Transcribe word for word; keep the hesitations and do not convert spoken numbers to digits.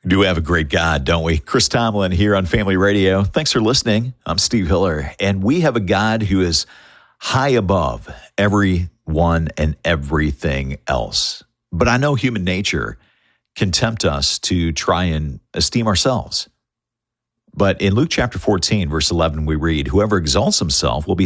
Do have a great God, don't we? Chris Tomlin here on Family Radio. Thanks for listening. I'm Steve Hiller, and we have a God who is high above everyone and everything else. But I know human nature can tempt us to try and esteem ourselves. But in Luke chapter fourteen, verse eleven, we read, "Whoever exalts himself will be